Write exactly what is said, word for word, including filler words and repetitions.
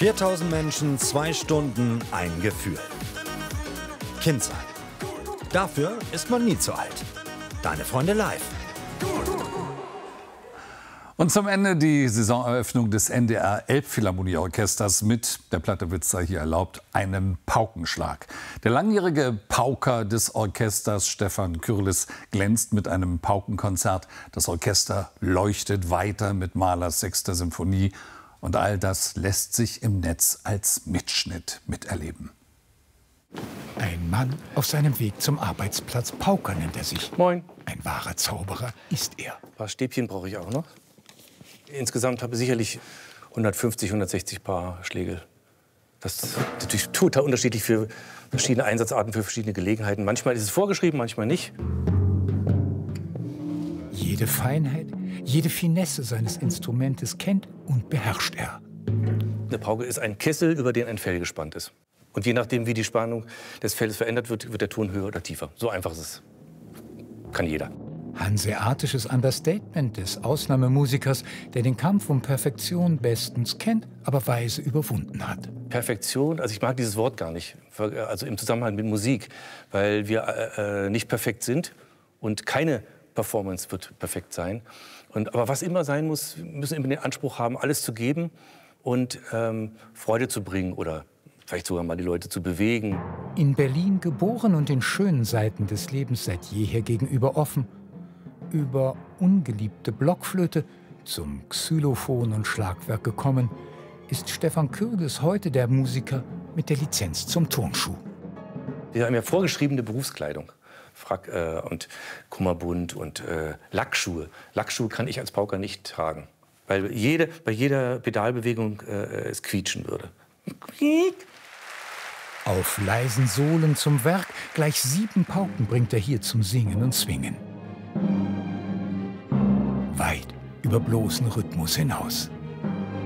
viertausend Menschen, zwei Stunden, ein Gefühl. Kind sein. Dafür ist man nie zu alt. Deine Freunde live. Und zum Ende die Saisoneröffnung des N D R Elbphilharmonieorchesters mit, der Platte wird's sei hier erlaubt, einem Paukenschlag. Der langjährige Pauker des Orchesters, Stefan Kürlis, glänzt mit einem Paukenkonzert. Das Orchester leuchtet weiter mit Mahlers sechster Symphonie. Und all das lässt sich im Netz als Mitschnitt miterleben. Ein Mann auf seinem Weg zum Arbeitsplatz. Pauker nennt er sich. Moin. Ein wahrer Zauberer ist er. Ein paar Stäbchen brauche ich auch noch. Insgesamt habe ich sicherlich hundertfünfzig, hundertsechzig Paar Schläge. Das ist natürlich total unterschiedlich für verschiedene Einsatzarten, für verschiedene Gelegenheiten. Manchmal ist es vorgeschrieben, manchmal nicht. Jede Feinheit, jede Finesse seines Instrumentes kennt und beherrscht er. Eine Pauke ist ein Kessel, über den ein Fell gespannt ist. Und je nachdem, wie die Spannung des Felles verändert wird, wird der Ton höher oder tiefer. So einfach ist es. Kann jeder. Hanseatisches Understatement des Ausnahmemusikers, der den Kampf um Perfektion bestens kennt, aber weise überwunden hat. Perfektion, also ich mag dieses Wort gar nicht, also im Zusammenhang mit Musik, weil wir äh, nicht perfekt sind und keine Performance wird perfekt sein. Und, aber was immer sein muss, wir müssen immer den Anspruch haben, alles zu geben und ähm, Freude zu bringen oder vielleicht sogar mal die Leute zu bewegen. In Berlin geboren und den schönen Seiten des Lebens seit jeher gegenüber offen. Über ungeliebte Blockflöte zum Xylophon und Schlagwerk gekommen, ist Stefan Kürlis heute der Musiker mit der Lizenz zum Turnschuh. Wir haben ja vorgeschriebene Berufskleidung. Frack äh, und Kummerbund und äh, Lackschuhe. Lackschuhe kann ich als Pauker nicht tragen, weil jede, bei jeder Pedalbewegung äh, es quietschen würde. Auf leisen Sohlen zum Werk, gleich sieben Pauken bringt er hier zum Singen und Swingen. Weit über bloßen Rhythmus hinaus.